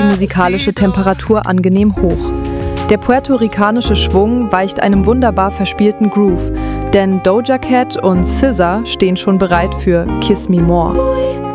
musikalische Temperatur angenehm hoch. Der puerto-ricanische Schwung weicht einem wunderbar verspielten Groove, denn Doja Cat und SZA stehen schon bereit für Kiss Me More.